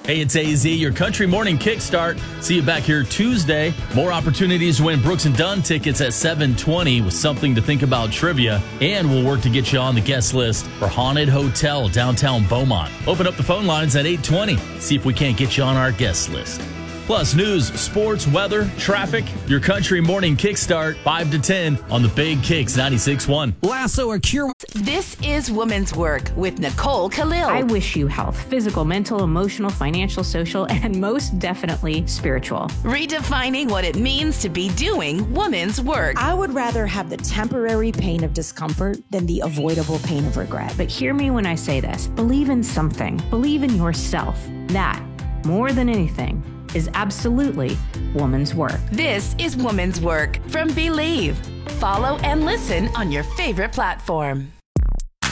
Hey, it's AZ, your Country Morning Kickstart. See you back here Tuesday. More opportunities to win Brooks and Dunn tickets at 7:20 with something to think about trivia. And we'll work to get you on the guest list for Haunted Hotel downtown Beaumont. Open up the phone lines at 8:20. See if we can't get you on our guest list. Plus news, sports, weather, traffic. Your Country Morning Kickstart, 5 to 10 on the Big Kicks 96.1. Lasso or Cure. This is Women's Work with Nicole Khalil. I wish you health, physical, mental, emotional, financial, social, and most definitely spiritual. Redefining what it means to be doing women's work. I would rather have the temporary pain of discomfort than the avoidable pain of regret. But hear me when I say this. Believe in something. Believe in yourself. That, more than anything, is absolutely woman's work. This is Women's Work from Believe. Follow and listen on your favorite platform.